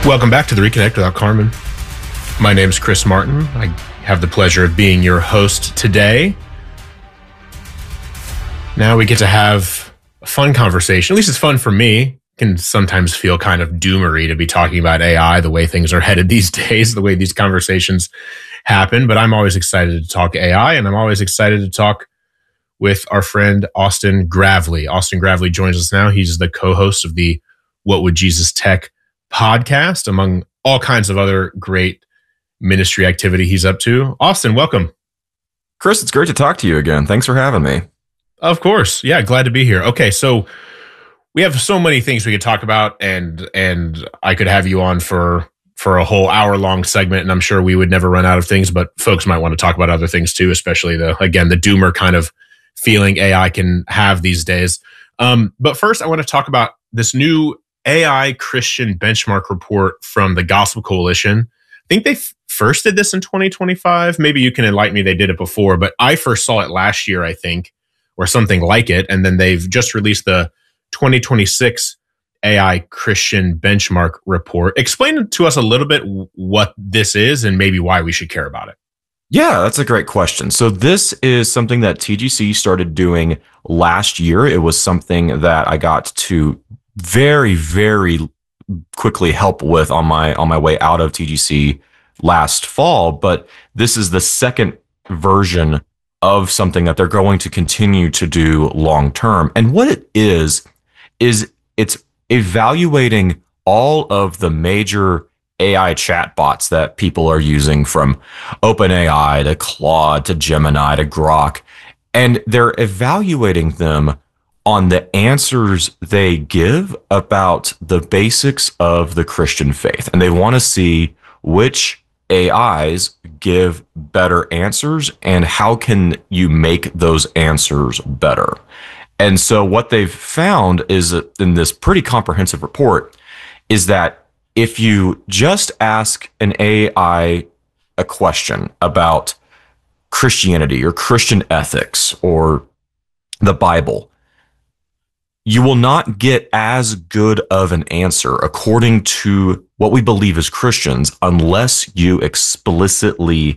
Welcome back to the Reconnect without Carmen. My name's Chris Martin. I have the pleasure of being your host today. Now we get to have a fun conversation. At least it's fun for me. It can sometimes feel kind of doomery to be talking about AI, the way things are headed these days, the way these conversations happen. But I'm always excited to talk AI, and I'm always excited to talk with our friend Austin Gravely. Austin Gravely joins us now. He's the co-host of the What Would Jesus Tech podcast, among all kinds of other great ministry activity he's up to. Austin, welcome. Chris, it's great to talk to you again. Thanks for having me. Of course. Yeah, glad to be here. Okay, so we have so many things we could talk about, and I could have you on for a whole hour-long segment, and I'm sure we would never run out of things, but folks might want to talk about other things too, especially the doomer kind of feeling AI can have these days. But first, I want to talk about this new AI Christian benchmark report from the Gospel Coalition. I think they first did this in 2025. Maybe you can enlighten me. They did it before, but I first saw it last year, I think, or something like it. And then they've just released the 2026 AI Christian benchmark report. Explain to us a little bit what this is and maybe why we should care about it. Yeah, that's a great question. So this is something that TGC started doing last year. It was something that I got to very, very quickly help with on my way out of TGC last fall. But this is the second version of something that they're going to continue to do long term. And what it is it's evaluating all of the major AI chatbots that people are using, from OpenAI to Claude to Gemini to Grok. And they're evaluating them on the answers they give about the basics of the Christian faith. And they want to see which AIs give better answers and how can you make those answers better. And so what they've found is in this pretty comprehensive report is that if you just ask an AI a question about Christianity or Christian ethics or the Bible, you will not get as good of an answer according to what we believe as Christians unless you explicitly